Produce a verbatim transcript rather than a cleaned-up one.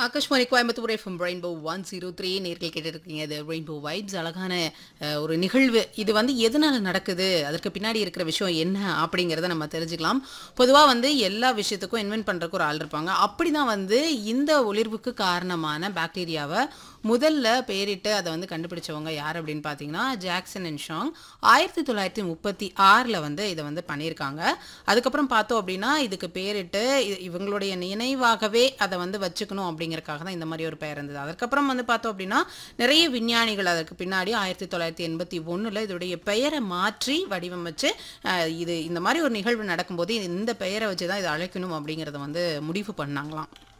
Akashvani Coimbatore FM rainbow one zero three நேர்கள் கேட்டுருக்கீங்க. இது ரெயின்போ வைப்ஸ் அழகான அஹ், ஒரு நிகழ்வு. இது வந்து எதனால நடக்குது, அதற்கு பின்னாடி இருக்கிற விஷயம் என்ன அப்படிங்கிறத நம்ம தெரிஞ்சுக்கலாம். பொதுவாக வந்து எல்லா விஷயத்துக்கும் இன்வென்ட் பண்ணுறக்கு ஒரு ஆள் இருப்பாங்க. அப்படி தான் வந்து இந்த ஒளிர்வுக்கு காரணமான பாக்டீரியாவை முதல்ல பேரிட்டு அதை வந்து கண்டுபிடிச்சவங்க யார் அப்படின்னு பார்த்தீங்கன்னா ஜாக்சன் அண்ட் ஷாங். ஆயிரத்தி தொள்ளாயிரத்தி முப்பத்தி ஆறில் வந்து இதை வந்து பண்ணியிருக்காங்க. அதுக்கப்புறம் பார்த்தோம் அப்படின்னா இதுக்கு பேரிட்டு இ- இவங்களுடைய நினைவாகவே அதை வந்து வச்சுக்கணும் அப்படிங்கறக்காக தான் இந்த மாதிரி ஒரு பெயர் இருந்தது. அதுக்கப்புறம் வந்து பார்த்தோம் அப்படின்னா நிறைய விஞ்ஞானிகள் அதற்கு பின்னாடி ஆயிரத்தி தொள்ளாயிரத்தி எண்பத்தி ஒன்றில் இதோடைய பெயரை மாற்றி வடிவமைச்சு அஹ், இது இந்த மாதிரி ஒரு நிகழ்வு நடக்கும்போது இந்த பெயரை வச்சு தான் இதை அழைக்கணும் அப்படிங்கிறத வந்து முடிவு பண்ணாங்களாம்.